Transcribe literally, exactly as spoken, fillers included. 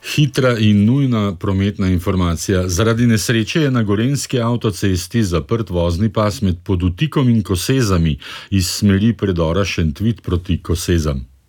Hitra in nujna prometna informacija. Zaradi nesreče je na gorenjski avtocesti zaprt vozni pas med Podutikom in Kosezami iz smeri predora Šentvid proti Kosezam.